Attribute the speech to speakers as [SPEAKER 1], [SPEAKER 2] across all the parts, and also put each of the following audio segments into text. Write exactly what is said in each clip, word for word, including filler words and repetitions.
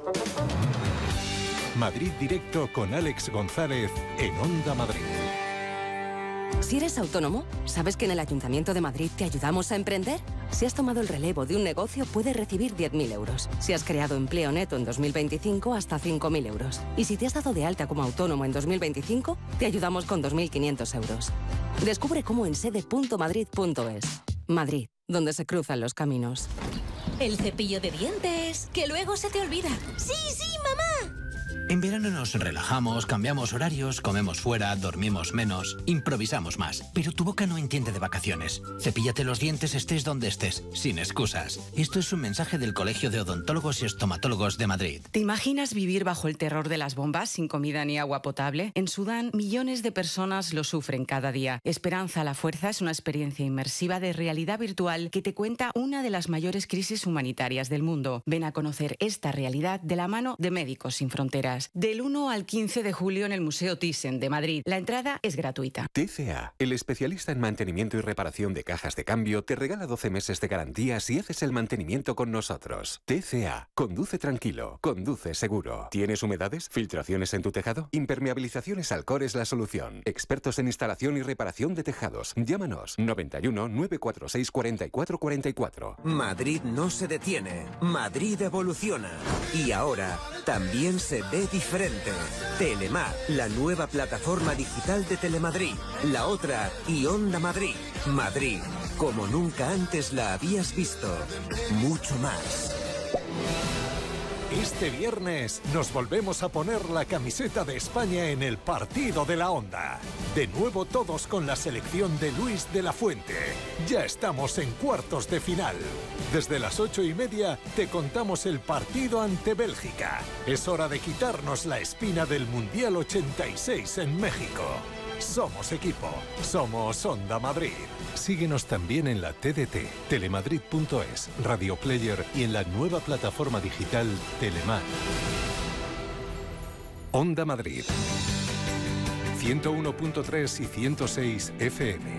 [SPEAKER 1] Madrid Directo con Alex González en Onda Madrid.
[SPEAKER 2] Si eres autónomo, ¿sabes que en el Ayuntamiento de Madrid te ayudamos a emprender? Si has tomado el relevo de un negocio, puedes recibir diez mil euros. Si has creado empleo neto en dos mil veinticinco, hasta cinco mil euros. Y si te has dado de alta como autónomo en dos mil veinticinco, te ayudamos con dos mil quinientos euros. Descubre cómo en sede punto madrid punto es. Madrid, donde se cruzan los caminos.
[SPEAKER 3] El cepillo de dientes, que luego se te olvida. ¡Sí, sí, mamá!
[SPEAKER 4] En verano nos relajamos, cambiamos horarios, comemos fuera, dormimos menos, improvisamos más. Pero tu boca no entiende de vacaciones. Cepíllate los dientes estés donde estés, sin excusas. Esto es un mensaje del Colegio de Odontólogos y Estomatólogos de Madrid.
[SPEAKER 5] ¿Te imaginas vivir bajo el terror de las bombas sin comida ni agua potable? En Sudán, millones de personas lo sufren cada día. Esperanza a la Fuerza es una experiencia inmersiva de realidad virtual que te cuenta una de las mayores crisis humanitarias del mundo. Ven a conocer esta realidad de la mano de Médicos Sin Fronteras. Del uno al quince de julio en el Museo Thyssen de Madrid. La entrada es gratuita.
[SPEAKER 1] T C A, el especialista en mantenimiento y reparación de cajas de cambio, te regala doce meses de garantía si haces el mantenimiento con nosotros. T C A, conduce tranquilo, conduce seguro. ¿Tienes humedades? ¿Filtraciones en tu tejado? Impermeabilizaciones Alcor es la solución. Expertos en instalación y reparación de tejados. Llámanos noventa y uno, nueve cuatro seis, cuarenta y cuatro cuarenta y cuatro.
[SPEAKER 6] Madrid no se detiene. Madrid evoluciona. Y ahora también se ve diferente. Telemar, la nueva plataforma digital de Telemadrid. La otra y Onda Madrid. Madrid, como nunca antes la habías visto. Mucho más.
[SPEAKER 1] Este viernes nos volvemos a poner la camiseta de España en el partido de la Onda. De nuevo todos con la selección de Luis de la Fuente. Ya estamos en cuartos de final. Desde las ocho y media te contamos el partido ante Bélgica. Es hora de quitarnos la espina del Mundial ochenta y seis en México. Somos equipo, somos Onda Madrid. Síguenos también en la T D T, telemadrid punto es, Radio Player y en la nueva plataforma digital Telemar. Onda Madrid, ciento uno punto tres y ciento seis F M.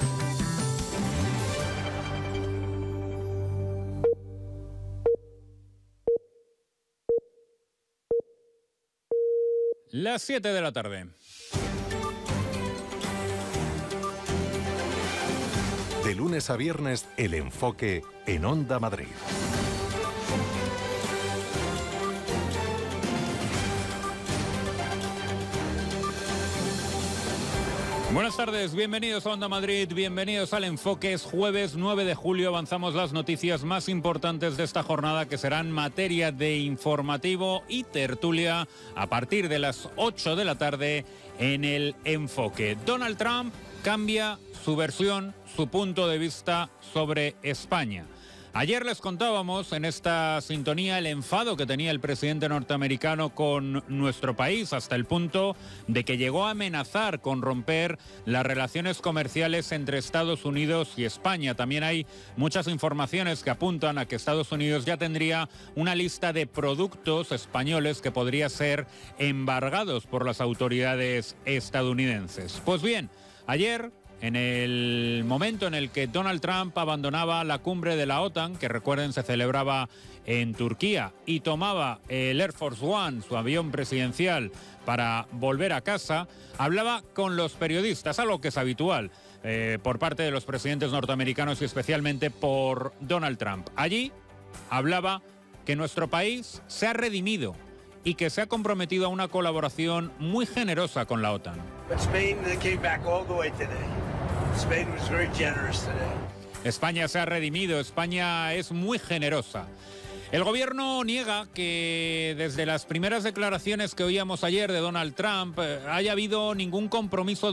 [SPEAKER 7] Las siete de la tarde.
[SPEAKER 1] De lunes a viernes, El Enfoque en Onda Madrid.
[SPEAKER 7] Buenas tardes, bienvenidos a Onda Madrid, bienvenidos al Enfoque. Es jueves nueve de julio, avanzamos las noticias más importantes de esta jornada que serán materia de informativo y tertulia a partir de las ocho de la tarde en el Enfoque. Donald Trump cambia su versión, su punto de vista sobre España. Ayer les contábamos en esta sintonía el enfado que tenía el presidente norteamericano con nuestro país, hasta el punto de que llegó a amenazar con romper las relaciones comerciales entre Estados Unidos y España. También hay muchas informaciones que apuntan a que Estados Unidos ya tendría una lista de productos españoles que podría ser embargados por las autoridades estadounidenses. Pues bien, ayer, en el momento en el que Donald Trump abandonaba la cumbre de la OTAN, que recuerden se celebraba en Turquía, y tomaba el Air Force One, su avión presidencial, para volver a casa, hablaba con los periodistas, algo que es habitual eh, por parte de los presidentes norteamericanos y especialmente por Donald Trump. Allí hablaba que nuestro país se ha redimido y que se ha comprometido a una colaboración muy generosa con la OTAN. España se ha redimido, España es muy generosa. El gobierno niega que desde las primeras declaraciones que oíamos ayer de Donald Trump eh, haya habido ningún compromiso